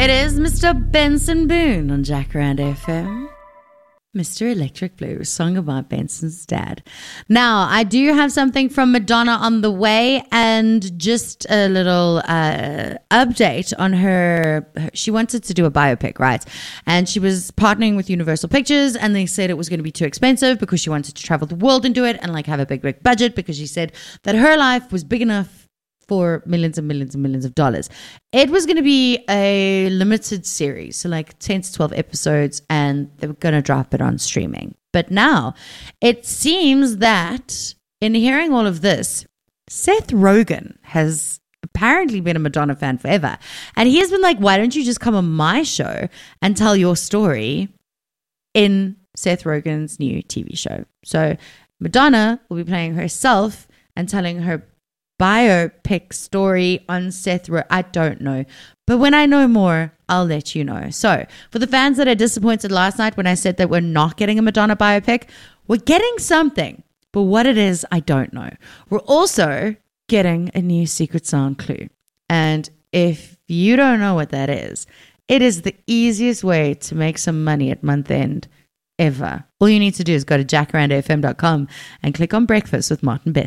It is Mr. Benson Boone on Jacaranda FM. Mr. Electric Blue, song about Benson's dad. Now, I do have something from Madonna on the way, and just a little update on her. She wanted to do a biopic, right? And she was partnering with Universal Pictures, and they said it was going to be too expensive because she wanted to travel the world and do it and like have a big budget, because she said that her life was big enough for millions and millions and millions of dollars. It was going to be a limited series, so like 10 to 12 episodes, and they were going to drop it on streaming. But now it seems that in hearing all of this, Seth Rogen has apparently been a Madonna fan forever. And he has been like, why don't you just come on my show and tell your story in Seth Rogen's new TV show? So Madonna will be playing herself and telling her biopic story on Seth Rogen. I don't know, but when I know more, I'll let you know. So for the fans that are disappointed last night when I said that we're not getting a Madonna biopic, we're getting something, but what it is, I don't know. We're also getting a new Secret Sound clue, and if you don't know what that is, it is the easiest way to make some money at month end ever. All you need to do is go to jacarandafm.com and click on Breakfast with Martin Best.